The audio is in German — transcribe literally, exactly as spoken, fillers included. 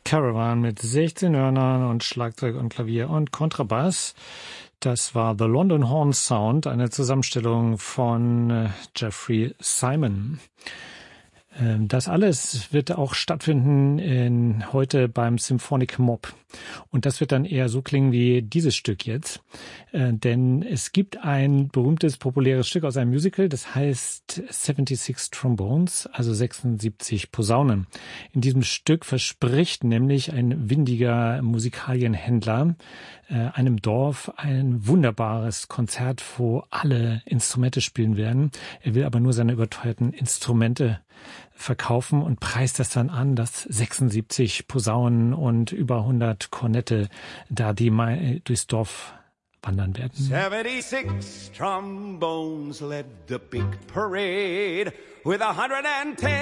Caravan mit sechzehn Hörnern und Schlagzeug und Klavier und Kontrabass. Das war The London Horn Sound, eine Zusammenstellung von äh, Jeffrey Simon. Ähm, das alles wird auch stattfinden in, heute beim Symphonic Mob. Und das wird dann eher so klingen wie dieses Stück jetzt. Äh, denn es gibt ein berühmtes, populäres Stück aus einem Musical, das heißt sechsundsiebzig Trombones, also sechsundsiebzig Posaunen. In diesem Stück verspricht nämlich ein windiger Musikalienhändler äh, einem Dorf ein wunderbares Konzert, wo alle Instrumente spielen werden. Er will aber nur seine überteuerten Instrumente verkaufen und preist das dann an, dass sechsundsiebzig Posaunen und über hundert Kornette da die mal durchs Dorf wandern werden. seventy-six trombones led the big parade with one hundred ten